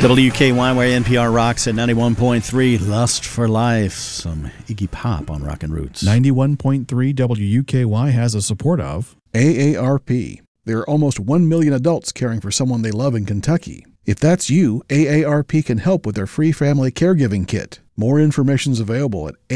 WKY, where NPR rocks at 91.3, Lust for Life. Some Iggy Pop on Rockin' Roots. 91.3 WKY has the support of AARP. There are almost 1 million adults caring for someone they love in Kentucky. If that's you, AARP can help with their free family caregiving kit. More information is available at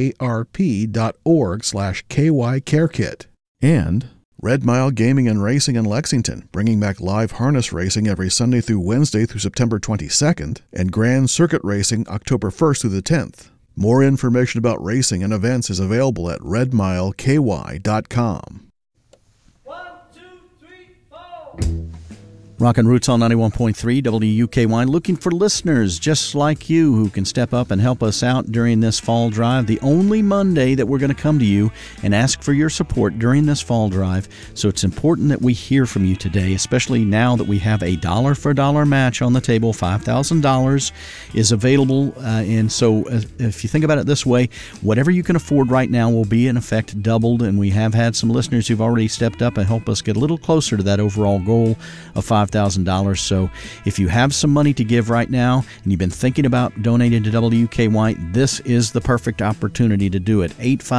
aarp.org/KYCareKit. And Red Mile Gaming and Racing in Lexington, bringing back live harness racing every Sunday through Wednesday through September 22nd, and Grand Circuit Racing October 1st through the 10th. More information about racing and events is available at redmileky.com. 1, 2, 3, 4. Rockin' Roots on 91.3 WKY, looking for listeners just like you who can step up and help us out during this fall drive. The only Monday that we're going to come to you and ask for your support during this fall drive. So it's important that we hear from you today, especially now that we have a dollar for dollar match on the table. $5,000 is available. And so if you think about it this way, whatever you can afford right now will be in effect doubled. And we have had some listeners who've already stepped up and helped us get a little closer to that overall goal of $5,000. So if you have some money to give right now and you've been thinking about donating to WKY, this is the perfect opportunity to do it.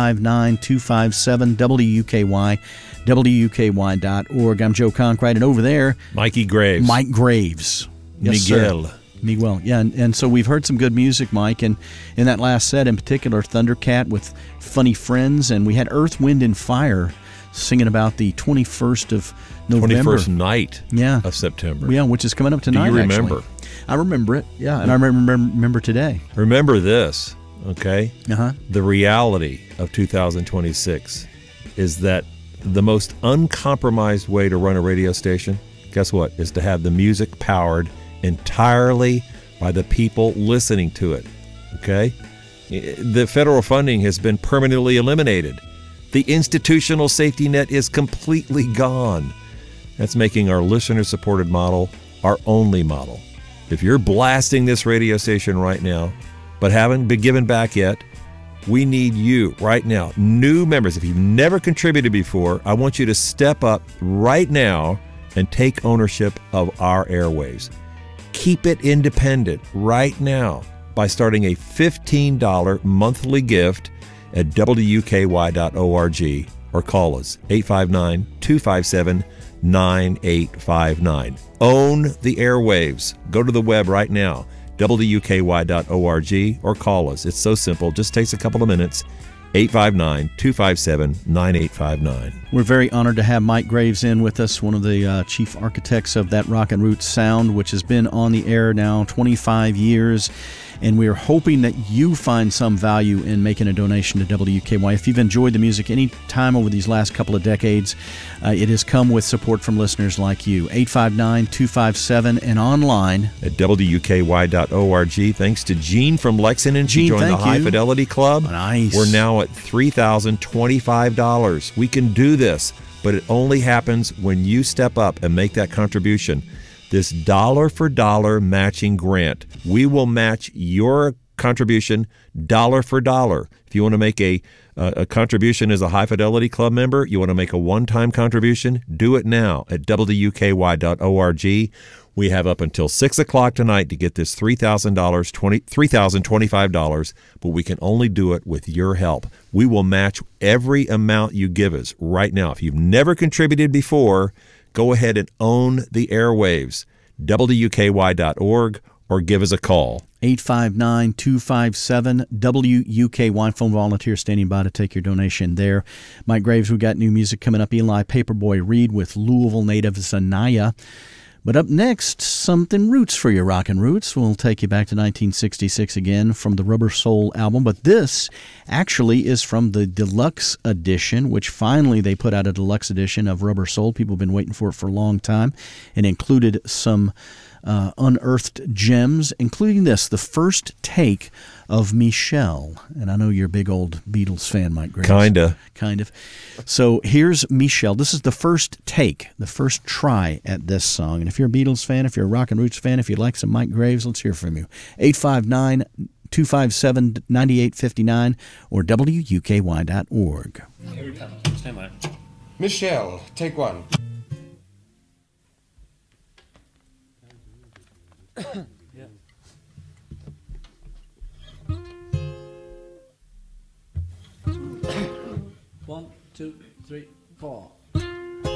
859-257-WKY, WKY.org. I'm Joe Conkright, and over there, Mikey Graves. Mike Graves. Yes, Miguel. Sir. Miguel. Yeah, and so we've heard some good music, Mike, and in that last set in particular, Thundercat with Funny Friends, and we had Earth, Wind, and Fire singing about the 21st of November. 21st night of September. Yeah, which is coming up tonight. Do you remember? Actually. I remember it, yeah, and I remember today. Remember this, okay? Uh-huh. The reality of 2026 is that the most uncompromised way to run a radio station, guess what, is to have the music powered entirely by the people listening to it, okay? The federal funding has been permanently eliminated. The institutional safety net is completely gone. That's making our listener-supported model our only model. If you're blasting this radio station right now, but haven't been given back yet, we need you right now. New members, if you've never contributed before, I want you to step up right now and take ownership of our airwaves. Keep it independent right now by starting a $15 monthly gift at WKY.org or call us 859-257-9859. Own the airwaves. Go to the web right now, WKY.org, or call us. It's so simple. Just takes a couple of minutes. 859-257-9859. We're very honored to have Mike Graves in with us, one of the chief architects of that Rockin' Roots sound, which has been on the air now 25 years. And we are hoping that you find some value in making a donation to WKY. If you've enjoyed the music any time over these last couple of decades, it has come with support from listeners like you. 859-257 and online at WKY.org. Thanks to Gene from Lexington. She joined the High Fidelity Club. Nice. We're now at $3,025. We can do this, but it only happens when you step up and make that contribution. This dollar-for-dollar matching grant. We will match your contribution dollar for dollar. If you want to make a contribution as a High Fidelity Club member, you want to make a one-time contribution, do it now at WKY.org. We have up until 6 o'clock tonight to get this $3,025, but we can only do it with your help. We will match every amount you give us right now. If you've never contributed before, go ahead and own the airwaves, WKY.org, or give us a call. 859-257-WUKY. Phone volunteer standing by to take your donation there. Mike Graves, we've got new music coming up. Eli Paperboy Reed with Louisville native Zanaya. But up next, something roots for your Rockin' Roots. We'll take you back to 1966 again from the Rubber Soul album. But this actually is from the deluxe edition, which finally they put out a deluxe edition of Rubber Soul. People have been waiting for it for a long time. It included some unearthed gems, including this, the first take of Michelle. And I know you're a big old Beatles fan, Mike Graves. Kind of. So here's Michelle. This is the first take, the first try at this song. And if you're a Beatles fan, if you're a Rockin' Roots fan, if you like some Mike Graves, let's hear from you. 859-257-9859 or WUKY.org. Michelle, take one. 1, 2, 3, 4.